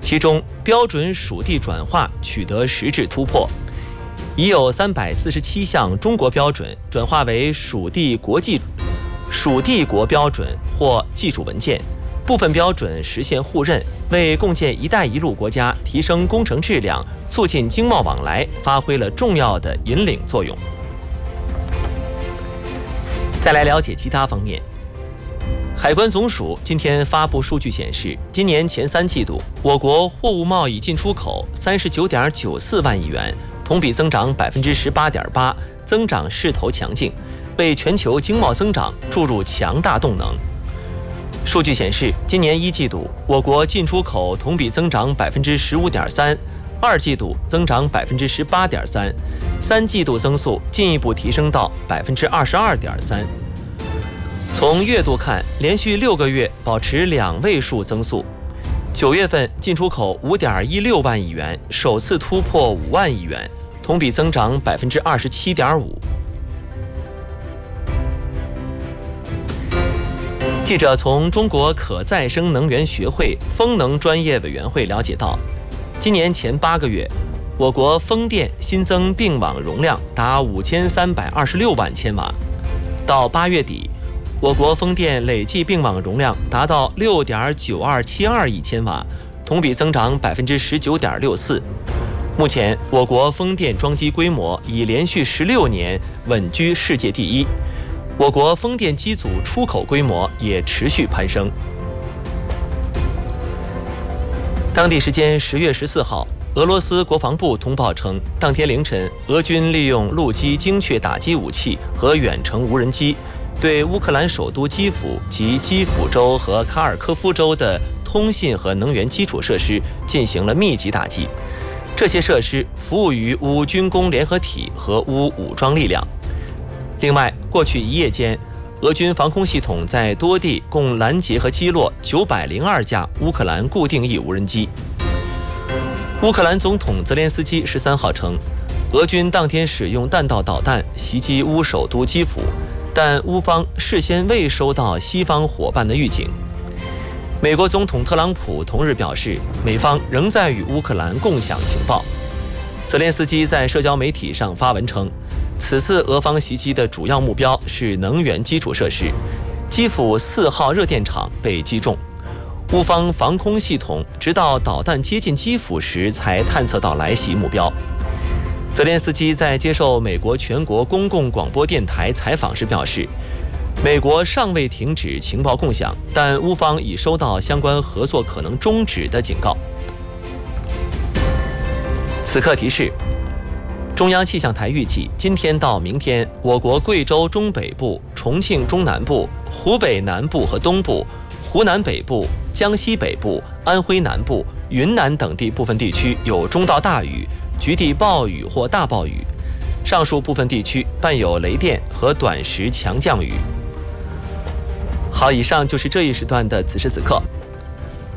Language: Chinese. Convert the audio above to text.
其中标准属地转化取得实质突破，已有347项中国标准转化为属地国标准或技术文件，部分标准实现互认，为共建“一带一路”国家提升工程质量、促进经贸往来发挥了重要的引领作用。再来了解其他方面。海关总署今天发布数据显示，今年前3季度，我国货物贸易进出口39.94万亿元，同比增长18.8%，增长势头强劲，为全球经贸增长注入强大动能。数据显示，今年1季度，我国进出口同比增长15.3%， 2季度增长18.3%， 3季度增速进一步提升到22.3%。从月度看，连续6个月保持2位数增速。9月份进出口5.16万亿元，首次突破5万亿元，同比增长27.5%。记者从中国可再生能源学会风能专业委员会了解到，今年前8个月，我国风电新增并网容量达5326万千瓦，到8月底，我国风电累计并网容量达到6.9272亿千瓦，同比增长19.64%。目前，我国风电装机规模已连续16年稳居世界第一，我国风电机组出口规模也持续攀升。当地时间10月14号，俄罗斯国防部通报称，当天凌晨，俄军利用陆基精确打击武器和远程无人机，对乌克兰首都基辅及基辅州和卡尔科夫州的通信和能源基础设施进行了密集打击。这些设施服务于乌军工联合体和乌武装力量。另外，过去1夜间，俄军防空系统在多地共拦截和击落902架乌克兰固定翼无人机。乌克兰总统泽连斯基13号称，俄军当天使用弹道导弹袭击乌首都基辅，但乌方事先未收到西方伙伴的预警。美国总统特朗普同日表示，美方仍在与乌克兰共享情报。泽连斯基在社交媒体上发文称，此次俄方袭击的主要目标是能源基础设施，基辅4号热电厂被击中。乌方防空系统直到导弹接近基辅时才探测到来袭目标。泽连斯基在接受美国全国公共广播电台采访时表示，美国尚未停止情报共享，但乌方已收到相关合作可能终止的警告。此刻提示，中央气象台预计，今天到明天，我国贵州中北部、重庆中南部、湖北南部和东部、湖南北部、江西北部、安徽南部、云南等地部分地区有中到大雨，局地暴雨或大暴雨，上述部分地区伴有雷电和短时强降雨。好，以上就是这一时段的此时此刻。